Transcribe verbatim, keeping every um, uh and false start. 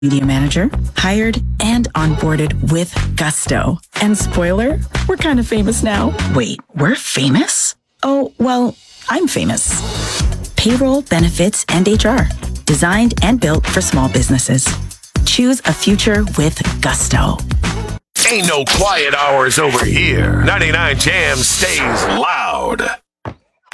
media manager, hired and onboarded with gusto. And spoiler, we're kind of famous now. Wait, we're famous? Oh, well, I'm famous. Payroll, benefits, and H R. Designed and built for small businesses. Choose a future with gusto. Ain't no quiet hours over here. ninety-nine Jam stays loud.